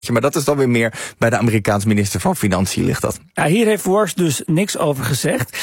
Maar dat is dan weer meer bij de Amerikaanse minister van Financiën ligt dat. Ja, hier heeft Walsh dus niks over gezegd.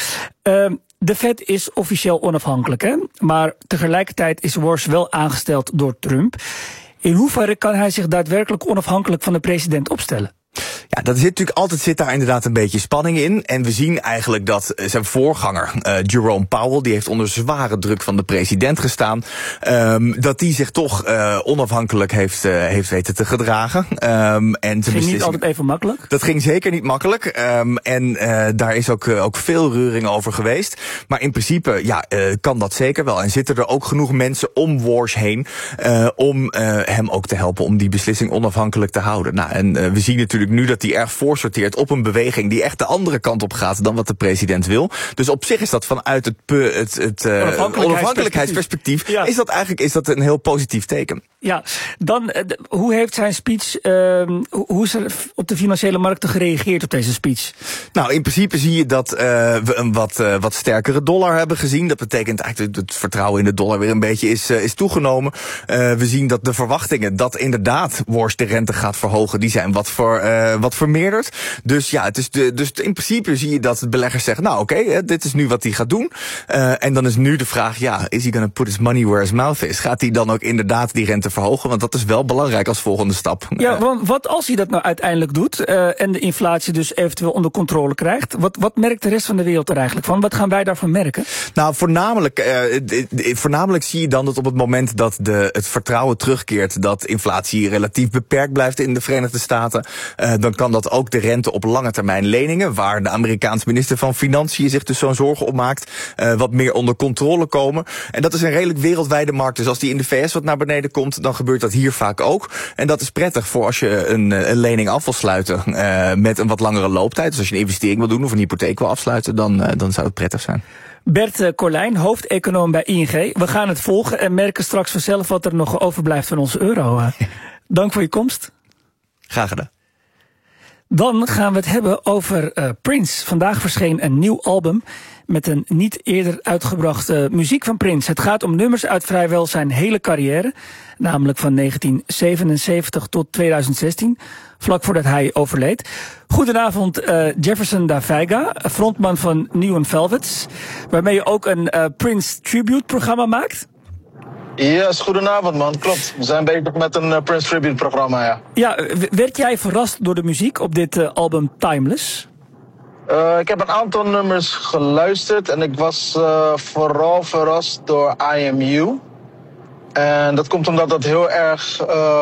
De Fed is officieel onafhankelijk, hè? Maar tegelijkertijd is Walsh wel aangesteld door Trump. In hoeverre kan hij zich daadwerkelijk onafhankelijk van de president opstellen? Ja, dat zit daar inderdaad een beetje spanning in. En we zien eigenlijk dat zijn voorganger, Jerome Powell, die heeft onder zware druk van de president gestaan, dat die zich toch onafhankelijk heeft weten te gedragen. En ging niet altijd even makkelijk? Dat ging zeker niet makkelijk. En daar is ook veel reuring over geweest. Maar in principe, kan dat zeker wel. En zitten er ook genoeg mensen om Walsh heen om hem ook te helpen om die beslissing onafhankelijk te houden. Nou, en we zien natuurlijk nu dat hij erg voorsorteert op een beweging die echt de andere kant op gaat dan wat de president wil. Dus op zich is dat vanuit het onafhankelijkheidsperspectief is dat een heel positief teken. Ja, dan hoe heeft zijn speech, hoe is er op de financiële markten gereageerd op deze speech? Nou, in principe zie je dat we een wat sterkere dollar hebben gezien. Dat betekent eigenlijk dat het vertrouwen in de dollar weer een beetje is toegenomen. We zien dat de verwachtingen dat inderdaad Walsh de rente gaat verhogen, die zijn wat vermeerderd. Dus ja, dus in principe zie je dat de beleggers zeggen, nou oké, dit is nu wat hij gaat doen. En dan is nu de vraag, is he gonna put his money where his mouth is? Gaat hij dan ook inderdaad die rente verhogen? Want dat is wel belangrijk als volgende stap. Ja, want wat als hij dat nou uiteindelijk doet en de inflatie dus eventueel onder controle krijgt? Wat merkt de rest van de wereld er eigenlijk van? Wat gaan wij daarvan merken? Nou, voornamelijk zie je dan dat op het moment dat het vertrouwen terugkeert, dat inflatie relatief beperkt blijft in de Verenigde Staten, dan kan dat ook de rente op lange termijn leningen, waar de Amerikaanse minister van Financiën zich dus zo'n zorgen op maakt, wat meer onder controle komen. En dat is een redelijk wereldwijde markt. Dus als die in de VS wat naar beneden komt, dan gebeurt dat hier vaak ook. En dat is prettig voor als je een lening af wil sluiten met een wat langere looptijd. Dus als je een investering wil doen of een hypotheek wil afsluiten, dan zou het prettig zijn. Bert Colijn, hoofdeconoom bij ING. We gaan het volgen en merken straks vanzelf wat er nog overblijft van onze euro. Dank voor je komst. Graag gedaan. Dan gaan we het hebben over Prince. Vandaag verscheen een nieuw album met een niet eerder uitgebrachte muziek van Prince. Het gaat om nummers uit vrijwel zijn hele carrière, namelijk van 1977 tot 2016, vlak voordat hij overleed. Goedenavond, Jefferson Da Veiga, frontman van New Velvets, waarmee je ook een Prince Tribute-programma maakt. Yes, goedenavond man, klopt. We zijn bezig met een Prince Tribute programma, ja. Ja, werd jij verrast door de muziek op dit album Timeless? Ik heb een aantal nummers geluisterd en ik was vooral verrast door I Am You. En dat komt omdat dat heel erg,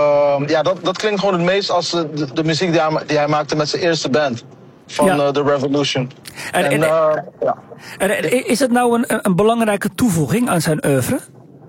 dat klinkt gewoon het meest als de muziek die hij maakte met zijn eerste band. Van The Revolution. Is het nou een belangrijke toevoeging aan zijn oeuvre?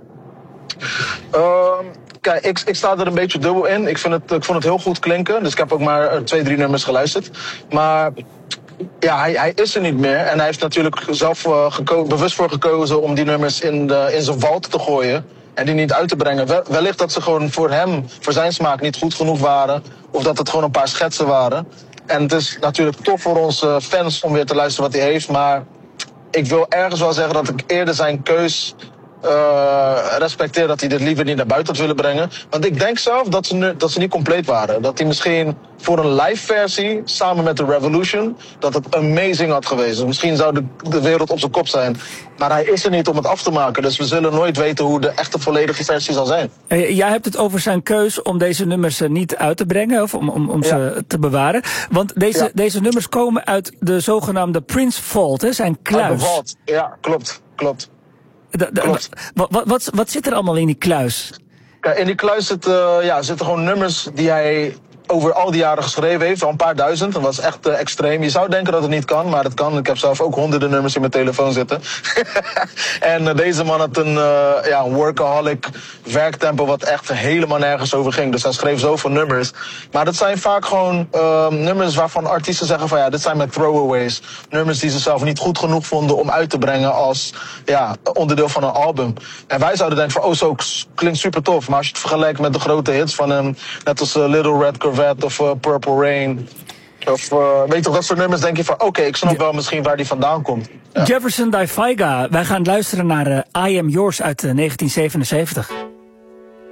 Kijk, ik sta er een beetje dubbel in. Ik vond het heel goed klinken. Dus ik heb ook maar 2-3 nummers geluisterd. Maar ja, hij is er niet meer. En hij heeft natuurlijk zelf bewust voor gekozen om die nummers in zijn vault te gooien. En die niet uit te brengen. Wellicht dat ze gewoon voor hem, voor zijn smaak, niet goed genoeg waren. Of dat het gewoon een paar schetsen waren. En het is natuurlijk tof voor onze fans om weer te luisteren wat hij heeft. Maar ik wil ergens wel zeggen dat ik eerder zijn keus respecteer, dat hij dit liever niet naar buiten had willen brengen. Want ik denk zelf dat ze niet compleet waren. Dat hij misschien voor een live versie, samen met The Revolution, dat het amazing had geweest. Misschien zou de wereld op zijn kop zijn. Maar hij is er niet om het af te maken. Dus we zullen nooit weten hoe de echte volledige versie zal zijn. Jij hebt het over zijn keus om deze nummers niet uit te brengen, of om ze te bewaren. Want deze nummers komen uit de zogenaamde Prince Vault, hè, zijn kluis. De Vault, ja, klopt. Wat zit er allemaal in die kluis? Kijk, in die kluis zitten gewoon nummers die hij over al die jaren geschreven heeft, al een paar duizend. Dat was echt extreem. Je zou denken dat het niet kan, maar dat kan. Ik heb zelf ook honderden nummers in mijn telefoon zitten. En deze man had een workaholic werktempo wat echt helemaal nergens over ging. Dus hij schreef zoveel nummers. Maar dat zijn vaak gewoon nummers waarvan artiesten zeggen van dit zijn mijn throwaways. Nummers die ze zelf niet goed genoeg vonden om uit te brengen als onderdeel van een album. En wij zouden denken van zo klinkt super tof. Maar als je het vergelijkt met de grote hits van hem, net als Little Red Corvette of Purple Rain. Of weet je toch, dat soort nummers denk je van oké, ik snap wel misschien waar die vandaan komt. Ja. Jefferson Da Veiga, wij gaan luisteren naar I Am Yours uit 1977.